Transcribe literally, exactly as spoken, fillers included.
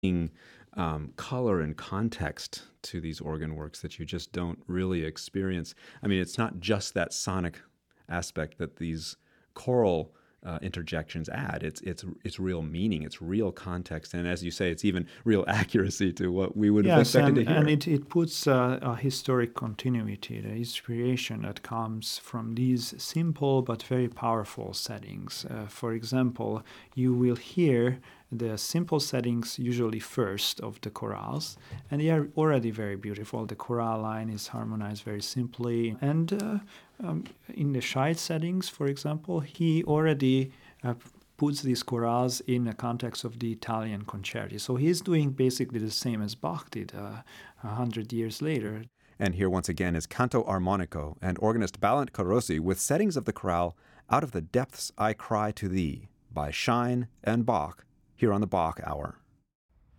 um, color and context to these organ works that you just don't really experience. I mean, it's not just that sonic aspect that these choral uh, interjections add. It's it's it's real meaning. It's real context, and as you say, it's even real accuracy to what we would have Yes, expected and, to hear. and it, it puts uh, a historic continuity, the inspiration that comes from these simple but very powerful settings. Uh, for example, you will hear the simple settings usually first of the chorales, and they are already very beautiful. The chorale line is harmonized very simply, and uh, um, in the Scheidt settings, for example, he already uh, puts these chorales in the context of the Italian concerti. So he's doing basically the same as Bach did uh, a hundred years later. And here once again is Canto Armonico and organist Balint Carosi with settings of the chorale Out of the Depths I Cry to Thee by Schein and Bach here on the Bach Hour.